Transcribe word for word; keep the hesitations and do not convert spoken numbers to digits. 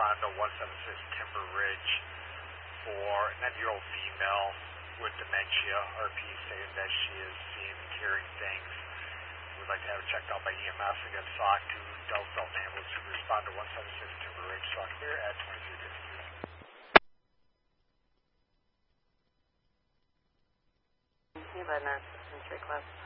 respond to one seven six Timber Ridge for a ninety-year-old female with dementia. R P stating that she is seeing and hearing things. We'd like to have her checked out by E M S. Again, S O C to Delta Delta Ambulance to respond to one seven six Timber Ridge. S O C here at twenty-three fifty-two. You have a nurse assistance request.